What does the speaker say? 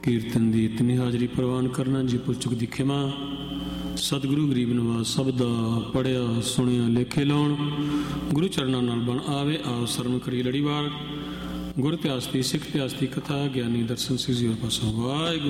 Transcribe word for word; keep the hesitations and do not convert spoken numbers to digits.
ਕੀਰਤਨ ਦੀ ਇਤਨੀ ਹਾਜ਼ਰੀ ਪ੍ਰਵਾਨ ਕਰਨਾ ਜੀ ਪੁਰਚੁਕ ਦੀ ਖਿਮਾ। ਸਤਿਗੁਰੂ ਗਰੀਬ ਨਵਾਜ਼ ਸਭ ਦਾ ਪੜ੍ਹਿਆ ਸੁਣਿਆ ਲੇਖੇ ਲਾਉਣ। ਗੁਰੂ ਚਰਨਾਂ ਨਾਲ ਬਣ ਆਵੇ ਆਓ ਸਰਮ ਕਰੀ ਲੜੀਵਾਰ। ਗੁਰ ਇਤਿਹਾਸ ਦੀ ਸਿੱਖ ਇਤਿਹਾਸ ਦੀ ਕਥਾ ਗਿਆਨੀ ਦਰਸ਼ਨ ਸਿੰਘ ਜੀ ਹੋਰ ਪਾਸੋਂ। ਵਾਹਿਗੁਰੂ